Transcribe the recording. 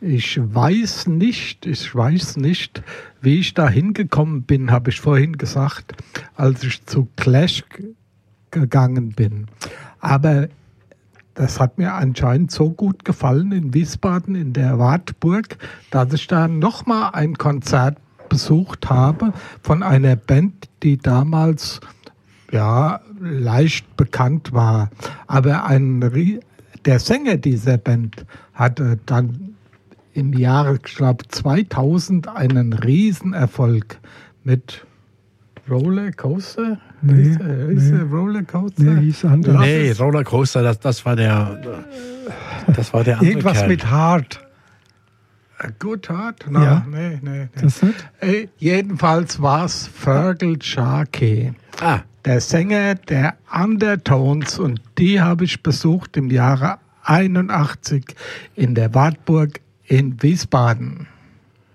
Ich weiß nicht, wie ich da hingekommen bin, habe ich vorhin gesagt, als ich zu Clash gegangen bin. Aber das hat mir anscheinend so gut gefallen in Wiesbaden, in der Wartburg, dass ich da nochmal ein Konzert besucht habe von einer Band, die damals ja leicht bekannt war. Aber der Sänger dieser Band hatte dann im Jahre, ich glaube, 2000 einen Riesenerfolg mit Rollercoaster. Nee, Rollercoaster? Nee, hieß anders. Nee, Rollercoaster, das war der andere Irgendwas Kerl. mit Hard. Good Heart? Ja. Nee. Das nicht? Jedenfalls war es Fergal Sharkey. Der Sänger der Undertones, und die habe ich besucht im Jahre 81 in der Wartburg in Wiesbaden.